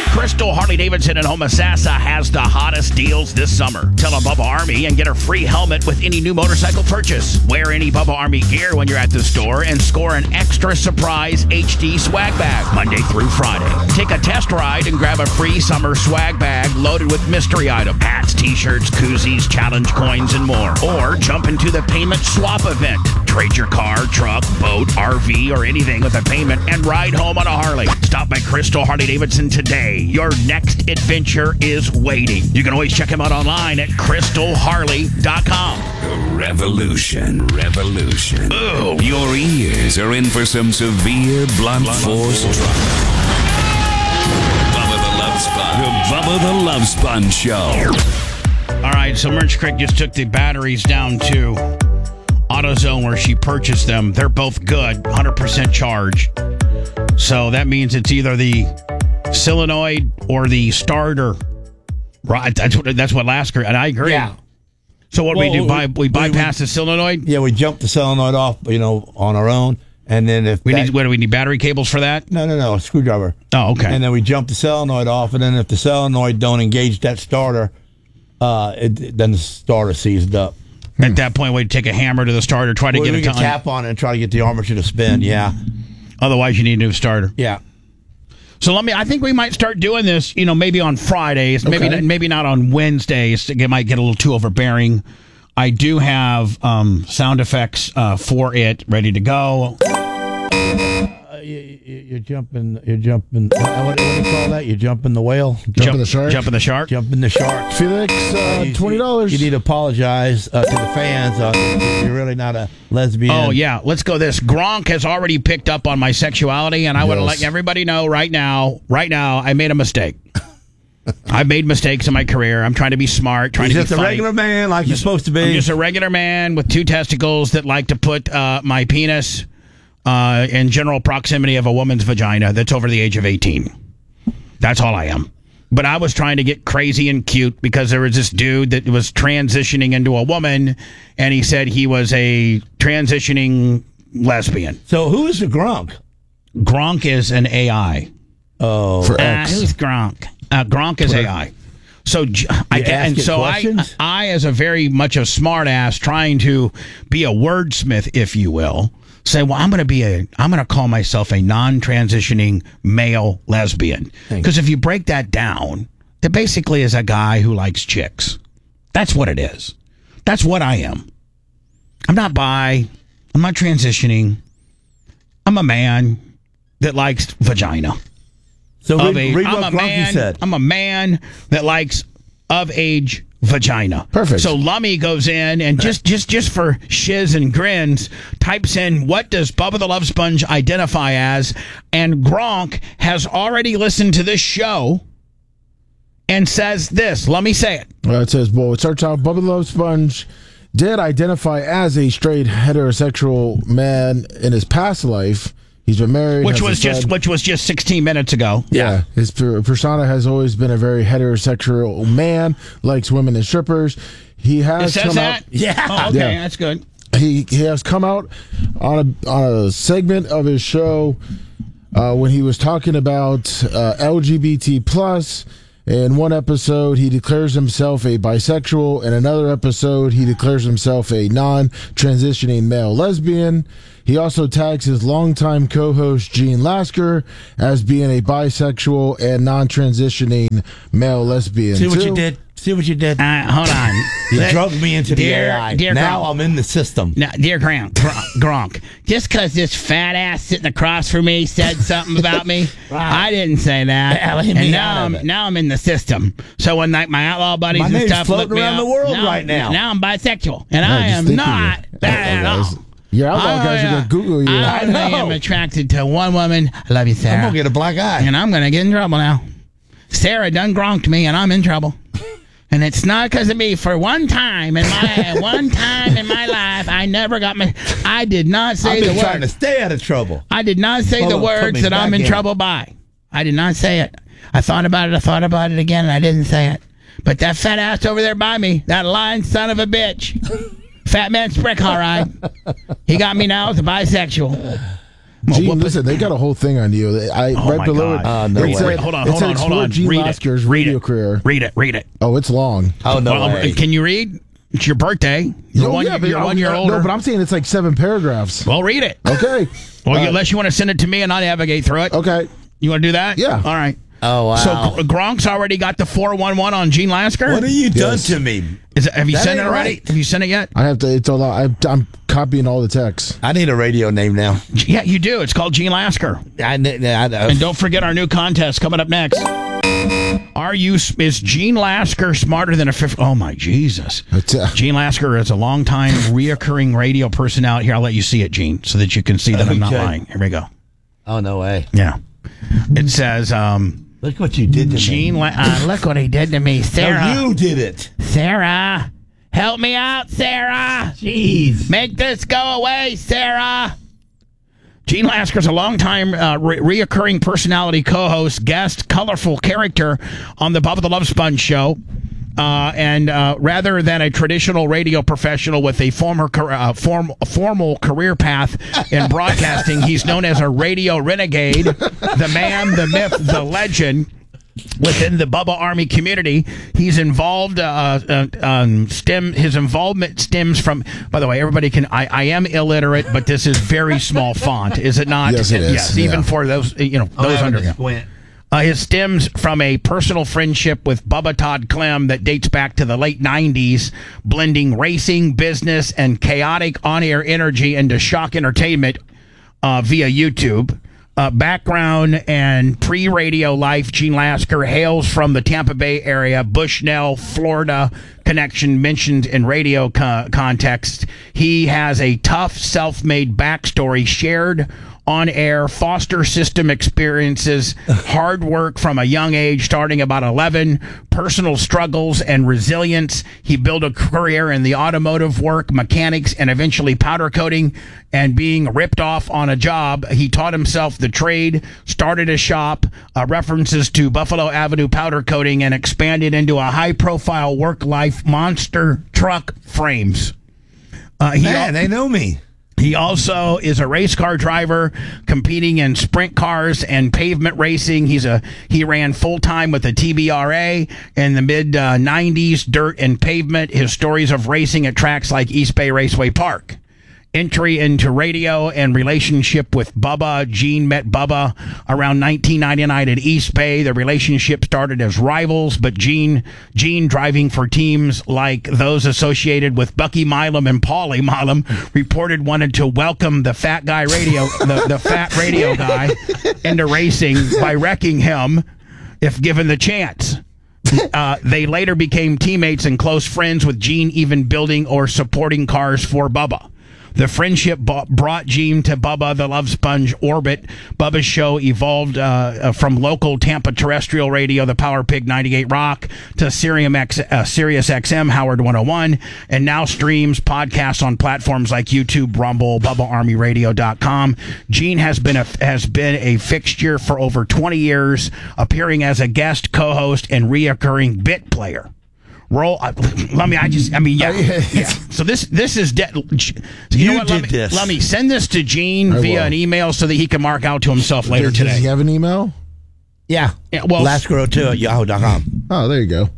Crystal Harley-Davidson in Homosassa has the hottest deals this summer. Tell a Bubba Army and get a free helmet with any new motorcycle purchase. Wear any Bubba Army gear when you're at the store and score an extra surprise HD swag bag Monday through Friday. Take a test ride and grab a free summer swag bag loaded with mystery items, hats, t-shirts, koozies, challenge coins, and more. Or jump into the payment swap event. Trade your car, truck, boat, RV, or anything with a payment and ride home on a Harley. Stop by Crystal Harley-Davidson today. Your next adventure is waiting. You can always check him out online at crystalharley.com. Revolution. Ooh. Your ears are in for some severe blunt force trauma. Bubba the Love Sponge. The Bubba the Love Sponge Show. All right, so Merch Crick just took the batteries down to AutoZone where she purchased them. They're both good, 100% charged. So that means it's either the solenoid or the starter. Right, that's what Lasker, and I agree. Yeah. So what we do? We bypass the solenoid? Yeah, we jump the solenoid off, on our own. And then if do we need battery cables for that? No, a screwdriver. Oh, okay. And then we jump the solenoid off, and then if the solenoid don't engage that starter, then the starter seized up. At that point, we'd take a hammer to the starter, try to get it to tap on it and try to get the armature to spin. Yeah. Otherwise, you need a new starter. Yeah. So I think we might start doing this, maybe on Fridays, okay. maybe not on Wednesdays. It might get a little too overbearing. I do have sound effects for it ready to go. You're jumping. What do you call that? You're jumping the whale. Jumping the shark. Jumping the shark. Jumping the shark. Felix, $20. You need to apologize to the fans. You're really not a lesbian. Oh, yeah. Let's go this. Gronk has already picked up on my sexuality, and I want to let everybody know right now, I made a mistake. I've made mistakes in my career. I'm trying to be smart, trying to be funny. Just a regular man like you're supposed to be. I'm just a regular man with two testicles that like to put my penis in general proximity of a woman's vagina that's over the age of 18. That's all I am. But I was trying to get crazy and cute because there was this dude that was transitioning into a woman, and he said he was a transitioning lesbian. So who is the Gronk? Gronk is an AI. Oh, for X. Who's Gronk? Gronk is AI. So I, as a very much a smart ass, trying to be a wordsmith, if you will, say, well, I'm going to call myself a non-transitioning male lesbian. Because if you break that down, that basically is a guy who likes chicks. That's what it is. That's what I am. I'm not bi. I'm not transitioning. I'm a man that likes vagina. So read what Gronky said. I'm a man that likes of-age vagina. Perfect. So Lummy goes in and just for shiz and grins, types in, what does Bubba the Love Sponge identify as? And Gronk has already listened to this show and says this. Let me say it. It says, well, it starts out, Bubba the Love Sponge did identify as a straight heterosexual man in his past life. He's been married, which was just 16 minutes ago. Yeah, his persona has always been a very heterosexual man, likes women and strippers. He has come out. Yeah. Oh, okay, that's good. He has come out on a segment of his show when he was talking about LGBT plus. In one episode, he declares himself a bisexual. In another episode, he declares himself a non-transitioning male lesbian. He also tags his longtime co-host Gene Lasker as being a bisexual and non-transitioning male lesbian. See what you did? Hold on. You drugged me into the AI. Now Gronk. I'm in the system. Now, dear Gronk, just because this fat ass sitting across from me said something about me, I didn't say that. And now I'm in the system. So when my outlaw buddies and stuff look me around up, the world right now. Now I'm bisexual, and I am not that at all. Your outlaw guys are going to Google you. I am attracted to one woman. I love you, Sarah. I'm going to get a black eye. And I'm going to get in trouble now. Sarah done gronked me, and I'm in trouble. And it's not because of me. For one time in my life, I never got I did not say the word. I've been trying to stay out of trouble. I did not say the words that I'm in trouble by. I did not say it. I thought about it again, and I didn't say it. But that fat ass over there by me, that lying son of a bitch, Fat Man Sprick, all right. He got me now as a bisexual. Gene, listen, they got a whole thing on you. Right below it. No it way. said, Hold it said, on. Gene Read Lasker's it. radio career. Read it. Oh, it's long. Oh, no way. Can you read? It's your birthday. You're one year older. No, but I'm saying it's like 7 paragraphs. Well, read it. Okay. Well, unless you want to send it to me and I'll navigate through it. Okay. You want to do that? Yeah. All right. Oh, wow. So Gronk's already got the 411 on Gene Lasker? What have you done to me? Have you That sent it ain't already? right. Have you sent it yet? I have to. It's a lot. I'm copying all the texts. I need a radio name now. Yeah, you do. It's called Gene Lasker. And don't forget our new contest coming up next. Is Gene Lasker smarter than a fifth? Oh, my Jesus. Gene Lasker is a long-time reoccurring radio personality. Here, I'll let you see it, Gene, so that you can see that I'm not lying. Here we go. Oh, no way. Yeah. It says... Look what you did to Gene, me. look what he did to me, Sarah. No, you did it. Sarah, help me out, Sarah. Jeez. Make this go away, Sarah. Gene Lasker's a longtime reoccurring personality, co-host, guest, colorful character on the Bubba the Love Sponge show. And rather than a traditional radio professional with a formal career path in broadcasting, he's known as a radio renegade, the man, the myth, the legend within the Bubba Army community. He's involved. His involvement stems from. By the way, everybody can. I am illiterate, but this is very small font, is it not? Yes, it is. Yes, even for those those under. His stems from a personal friendship with Bubba Todd Clem that dates back to the late 90s, blending racing, business, and chaotic on-air energy into shock entertainment via YouTube. Background and pre-radio life, Gene Lasker hails from the Tampa Bay area, Bushnell, Florida connection mentioned in radio context. He has a tough, self-made backstory shared on-air, foster system experiences, hard work from a young age, starting about 11, personal struggles and resilience. He built a career in the automotive work, mechanics, and eventually powder coating, and being ripped off on a job. He taught himself the trade, started a shop, references to Buffalo Avenue powder coating, and expanded into a high-profile work-life monster truck frames. Man, they know me. He also is a race car driver, competing in sprint cars and pavement racing. He ran full-time with the TBRA in the mid-90s, dirt and pavement. His stories of racing at tracks like East Bay Raceway Park. Entry into radio and relationship with Bubba. Gene met Bubba around 1999 at East Bay. The relationship started as rivals, but Gene driving for teams like those associated with Bucky Milam and Paulie Milam, reported wanted to welcome the fat guy radio, the fat radio guy into racing by wrecking him if given the chance. They later became teammates and close friends, with Gene even building or supporting cars for Bubba. The friendship brought Gene to Bubba the Love Sponge orbit. Bubba's show evolved from local Tampa terrestrial radio, the Power Pig 98 Rock, to Sirius XM Howard 101, and now streams podcasts on platforms like YouTube, Rumble, BubbaArmyRadio.com. Gene has been a fixture for over 20 years, appearing as a guest, co-host, and reoccurring bit player. Yeah. So this is you know what? Let me send this to Gene via an email so that he can mark out to himself later today. Does he have an email? Yeah. Well, Lasker02@yahoo.com. Oh, there you go.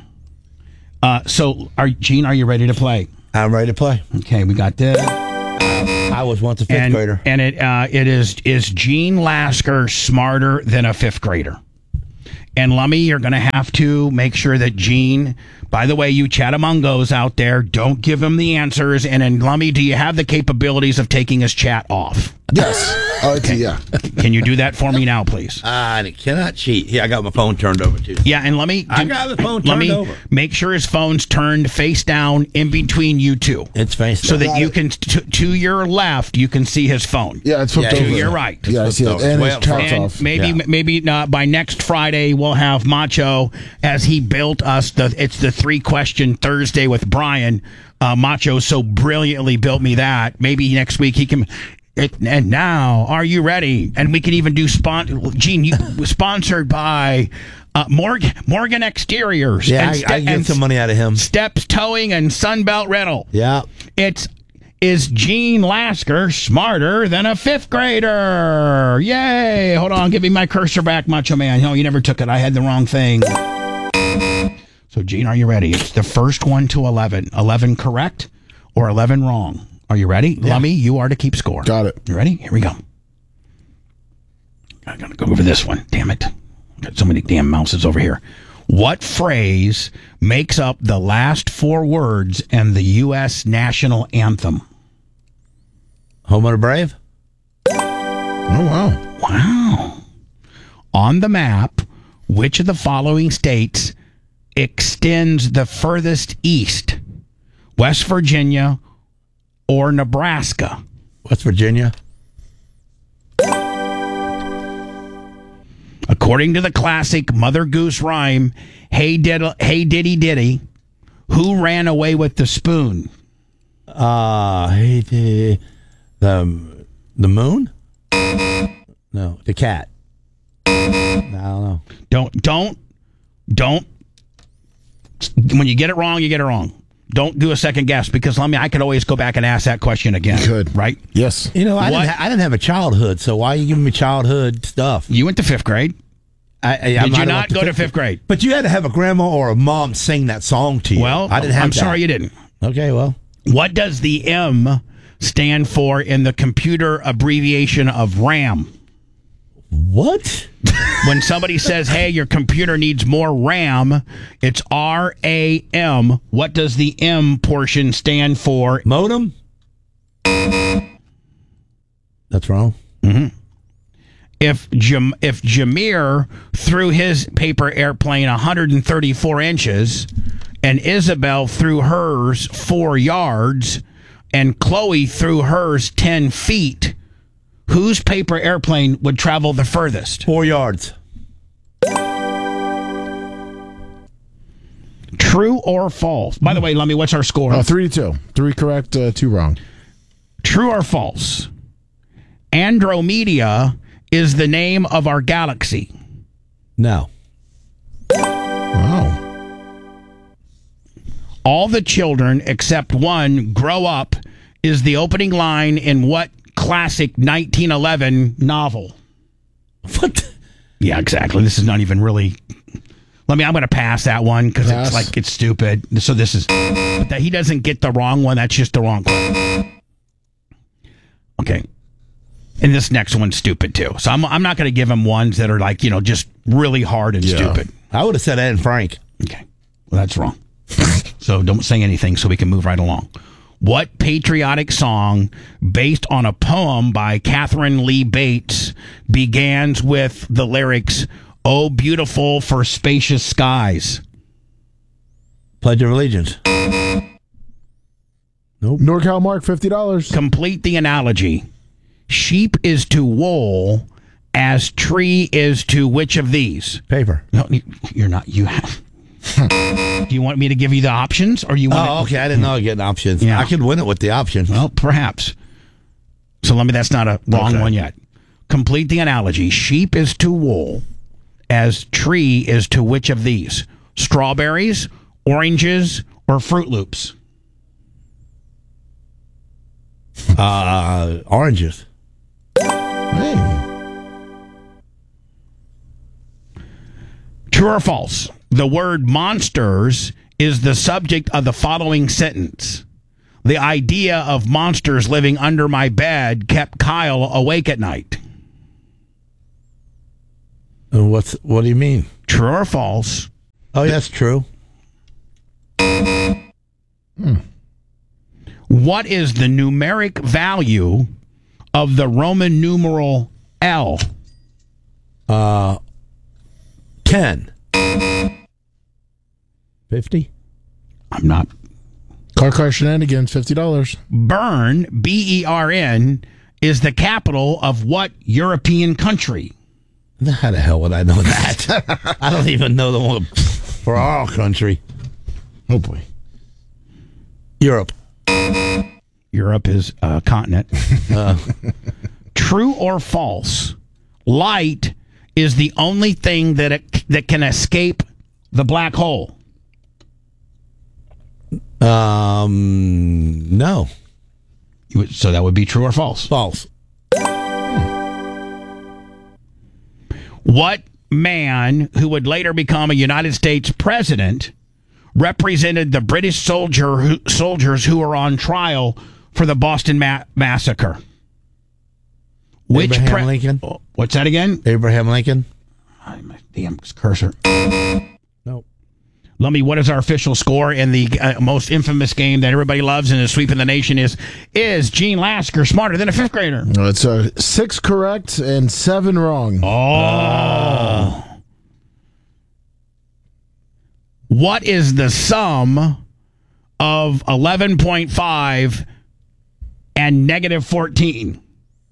Gene, are you ready to play? I'm ready to play. Okay, we got this. I was once a fifth grader. And it is Gene Lasker smarter than a fifth grader? And Lummy, you're going to have to make sure that Gene, by the way, you Chatamungos out there, don't give him the answers. And then, Lummy, do you have the capabilities of taking his chat off? Yes. Yeah. Can you do that for me now, please? I cannot cheat. Here, I got my phone turned over, too. Yeah, and I got the phone turned over. Make sure his phone's turned face down in between you two. It's face down. So that you can, to your left, you can see his phone. Yeah, it's flipped over. To your right. Yeah, I see it. And his chat's off. Maybe by next Friday, we'll have Macho, as he built us, it's the 3-question Thursday with Brian. Macho so brilliantly built me that. Maybe next week he can... And now, are you ready? And we can even do Gene, sponsored by Morgan Exteriors. Yeah, I get some money out of him. Steps Towing and Sunbelt Rental. Yeah. It's Is Gene Lasker smarter than a fifth grader? Yay! Hold on, give me my cursor back, Macho Man. No, you never took it. I had the wrong thing. So, Gene, are you ready? It's the first one to 11. 11 correct or 11 wrong? Are you ready? Yeah. Lummy, you are to keep score. Got it. You ready? Here we go. I gotta go over this one. Damn it. Got so many damn mouses over here. What phrase makes up the last four words in the U.S. national anthem? Home of the Brave? Oh, wow. Wow. On the map, which of the following states extends the furthest east? West Virginia or Nebraska? West Virginia. According to the classic Mother Goose rhyme, hey diddy diddy, who ran away with the spoon? The moon? No, the cat. I don't know. Don't. When you get it wrong, you get it wrong. Don't do a second guess, because I could always go back and ask that question again. You could. Right? Yes. You know, I didn't have a childhood, so why are you giving me childhood stuff? You went to fifth grade. Did you not go to fifth grade? But you had to have a grandma or a mom sing that song to you. Well, I didn't have I'm that. sorry you didn't. Okay, well. What does the M stand for in the computer abbreviation of RAM? What? When somebody says, hey, your computer needs more RAM, it's RAM. What does the M portion stand for? Modem? That's wrong. Mm-hmm. If Jameer threw his paper airplane 134 inches and Isabel threw hers 4 yards and Chloe threw hers 10 feet, whose paper airplane would travel the furthest? 4 yards. True or false? By the way, Lummy, what's our score? 3-2. 3 correct, 2 wrong. True or false? Andromeda is the name of our galaxy. No. Wow. All the children except one grow up is the opening line in what classic 1911 novel? What? Yeah, exactly. This is not even really... I'm going to pass that one because it's stupid. So this is... But he doesn't get the wrong one. That's just the wrong one. Okay. And this next one's stupid, too. So I'm not going to give him ones that are just really hard and stupid. I would have said Anne Frank. Okay. Well, that's wrong. So don't say anything so we can move right along. What patriotic song, based on a poem by Catherine Lee Bates, begins with the lyrics, "Oh, beautiful for spacious skies"? Pledge of Allegiance. Nope. NorCal Mark, $50. Complete the analogy. Sheep is to wool as tree is to which of these? Paper. No, you're not. You have. Do you want me to give you the options, or you want? Oh, okay. I didn't know I get options. Yeah. I could win it with the options. Well, perhaps. So that's not a wrong one yet. Complete the analogy. Sheep is to wool as tree is to which of these? Strawberries, oranges, or Fruit Loops? Oranges. Hey. True or false? The word monsters is the subject of the following sentence. The idea of monsters living under my bed kept Kyle awake at night. What do you mean? True or false? Oh, that's true. What is the numeric value of the Roman numeral L? 10. 50? I'm not. Car shenanigans, $50. Bern, Bern, is the capital of what European country? How the hell would I know that? I don't even know the one for our country. Oh, boy. Europe. Europe is a continent. True or false? Light is the only thing that can escape the black hole. No. So that would be true or false? False. What man who would later become a United States president represented the British soldiers who were on trial for the Boston Massacre? Abraham Lincoln. What's that again? Abraham Lincoln. My damn cursor. Nope. Lummy, what is our official score in the most infamous game that everybody loves and is sweeping the nation? Is Gene Lasker smarter than a fifth grader? It's 6 correct and 7 wrong. Oh. What is the sum of 11.5 and negative 14?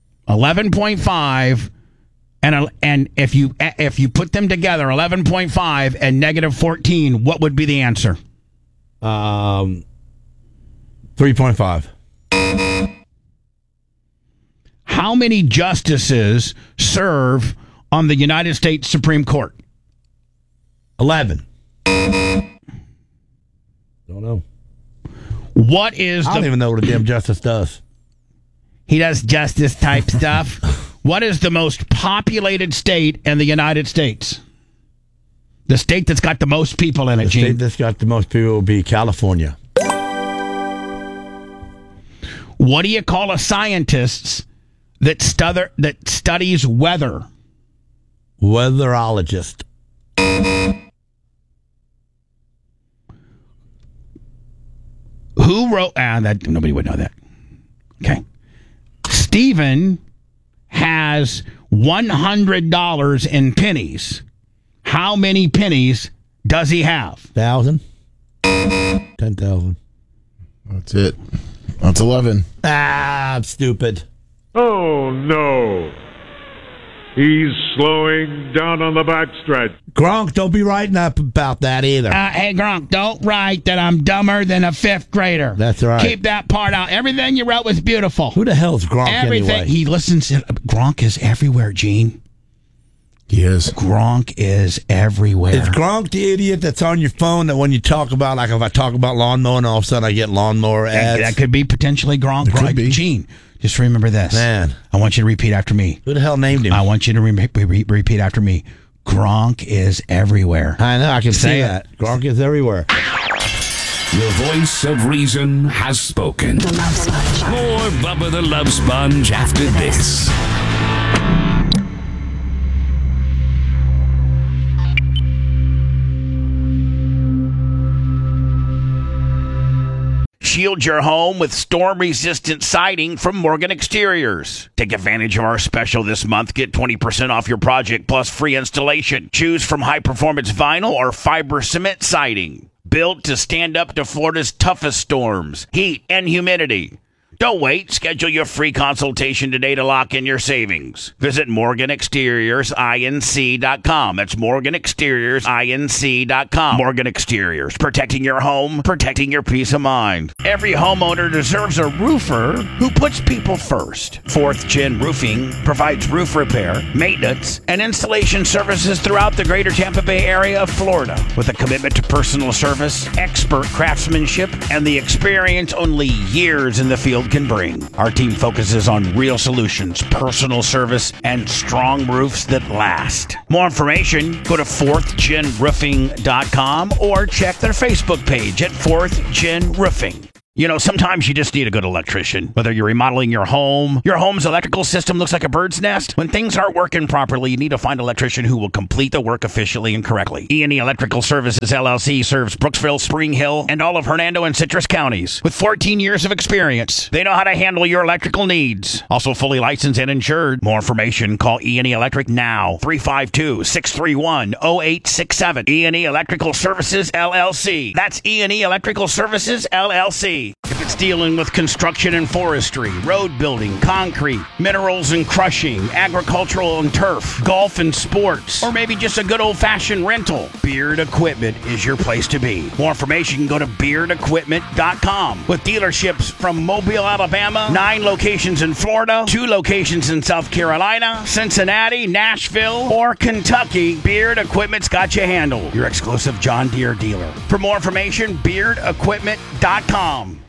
11.5 and if you put them together, 11.5 and negative 14, what would be the answer? 3.5. How many justices serve on the United States Supreme Court? 11. Don't know. What is I don't even know what a damn justice does. He does justice type stuff. What is the most populated state in the United States? The state that's got the most people in it, The Gene. state that's got the most people will be California. What do you call a scientist that studies weather? Weatherologist. Who wrote... that nobody would know that. Okay. Stephen has $100 in pennies. How many pennies does he have? 1,000. 10,000. That's it. That's 11. I'm stupid. Oh, no. He's slowing down on the backstretch. Gronk, don't be writing up about that either. Hey, Gronk, don't write that I'm dumber than a fifth grader. That's right. Keep that part out. Everything you wrote was beautiful. Who the hell's Gronk Everything. anyway? He listens. Gronk is everywhere, Gene. He is. Gronk is everywhere. Is Gronk the idiot that's on your phone that when you talk about, like if I talk about lawnmower and all of a sudden I get lawnmower ads? That could be potentially Gronk. It could be. Gene, just remember this. Man. I want you to repeat after me. Who the hell named him? I want you to repeat after me. Gronk is everywhere. I know, I can Say see it. that. Gronk is everywhere. The voice of reason has spoken. More Bubba the Love Sponge after this. Shield your home with storm-resistant siding from Morgan Exteriors. Take advantage of our special this month. Get 20% off your project plus free installation. Choose from high-performance vinyl or fiber cement siding. Built to stand up to Florida's toughest storms, heat, and humidity. Don't wait. Schedule your free consultation today to lock in your savings. Visit MorganExteriorsINC.com. That's MorganExteriorsINC.com. Morgan Exteriors. Protecting your home, protecting your peace of mind. Every homeowner deserves a roofer who puts people first. Fourth Gen Roofing provides roof repair, maintenance, and installation services throughout the greater Tampa Bay area of Florida. With a commitment to personal service, expert craftsmanship, and the experience only years in the field can bring. Our team focuses on real solutions, personal service, and strong roofs that last. More information, go to fourthgenroofing.com or check their Facebook page at Fourth Gen Roofing. You know, sometimes you just need a good electrician. Whether you're remodeling your home's electrical system looks like a bird's nest. When things aren't working properly, you need to find an electrician who will complete the work efficiently and correctly. E&E Electrical Services, LLC serves Brooksville, Spring Hill, and all of Hernando and Citrus counties. With 14 years of experience, they know how to handle your electrical needs. Also fully licensed and insured. More information, call E&E Electric now. 352-631-0867. E&E Electrical Services, LLC. That's E&E Electrical Services, LLC. If it's dealing with construction and forestry, road building, concrete, minerals and crushing, agricultural and turf, golf and sports, or maybe just a good old-fashioned rental, Beard Equipment is your place to be. More information, go to beardequipment.com. With dealerships from Mobile, Alabama, 9 locations in Florida, 2 locations in South Carolina, Cincinnati, Nashville, or Kentucky, Beard Equipment's got you handled. Your exclusive John Deere dealer. For more information, beardequipment.com.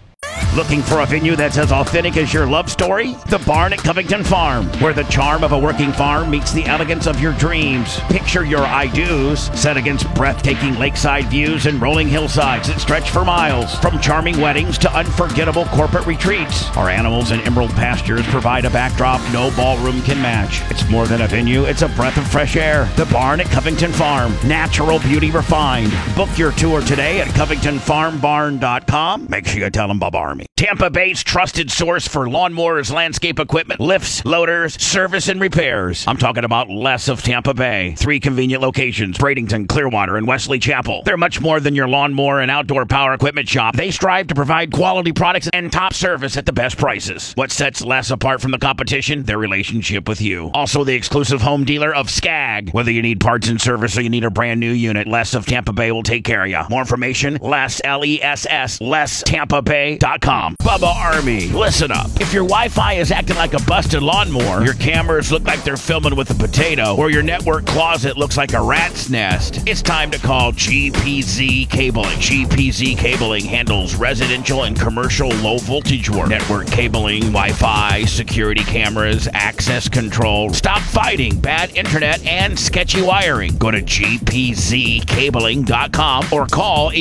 Looking for a venue that's as authentic as your love story? The Barn at Covington Farm, where the charm of a working farm meets the elegance of your dreams. Picture your I-dos set against breathtaking lakeside views and rolling hillsides that stretch for miles. From charming weddings to unforgettable corporate retreats, our animals and emerald pastures provide a backdrop no ballroom can match. It's more than a venue, it's a breath of fresh air. The Barn at Covington Farm, natural beauty refined. Book your tour today at CovingtonFarmBarn.com. Make sure you tell them Bubba Army. Tampa Bay's trusted source for lawnmowers, landscape equipment, lifts, loaders, service, and repairs. I'm talking about Les of Tampa Bay. 3 convenient locations, Bradenton, Clearwater, and Wesley Chapel. They're much more than your lawnmower and outdoor power equipment shop. They strive to provide quality products and top service at the best prices. What sets Les apart from the competition? Their relationship with you. Also the exclusive home dealer of Skag. Whether you need parts and service or you need a brand new unit, Les of Tampa Bay will take care of you. More information, Les, L-E-S-S, LesTampaBay.com. Bubba Army, listen up. If your Wi-Fi is acting like a busted lawnmower, your cameras look like they're filming with a potato, or your network closet looks like a rat's nest, it's time to call GPZ Cabling. GPZ Cabling handles residential and commercial low voltage work, network cabling, Wi-Fi, security cameras, access control. Stop fighting bad internet and sketchy wiring. Go to gpzcabling.com or call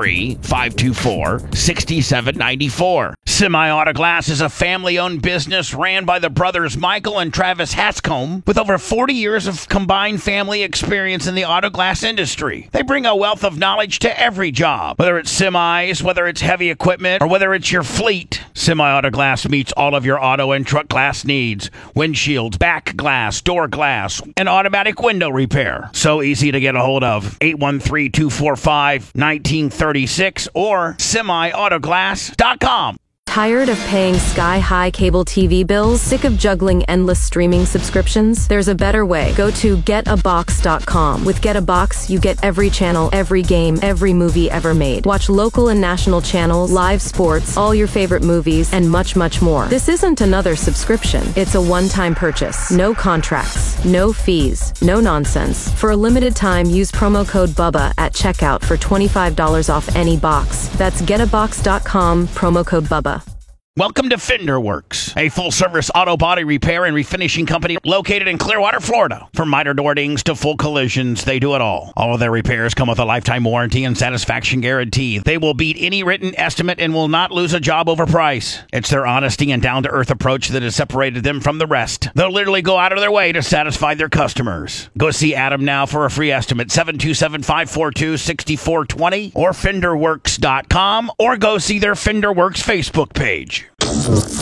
813-524-6794. Semi-Auto Glass is a family-owned business ran by the brothers Michael and Travis Hatscombe with over 40 years of combined family experience in the auto glass industry. They bring a wealth of knowledge to every job, whether it's semis, whether it's heavy equipment, or whether it's your fleet. Semi-Auto Glass meets all of your auto and truck glass needs: windshields, back glass, door glass, and automatic window repair. So easy to get a hold of. 813-245-1936 or semiautoglass.com. Tired of paying sky-high cable TV bills? Sick of juggling endless streaming subscriptions? There's a better way. Go to getabox.com. With GetAbox, you get every channel, every game, every movie ever made. Watch local and national channels, live sports, all your favorite movies, and much, much more. This isn't another subscription. It's a one-time purchase. No contracts, no fees, no nonsense. For a limited time, use promo code BUBBA at checkout for $25 off any box. That's getabox.com, promo code BUBBA. Welcome to Fender Works, a full-service auto body repair and refinishing company located in Clearwater, Florida. From minor door dings to full collisions, they do it all. All of their repairs come with a lifetime warranty and satisfaction guarantee. They will beat any written estimate and will not lose a job over price. It's their honesty and down-to-earth approach that has separated them from the rest. They'll literally go out of their way to satisfy their customers. Go see Adam now for a free estimate, 727-542-6420 or FenderWorks.com, or go see their Fender Works Facebook page.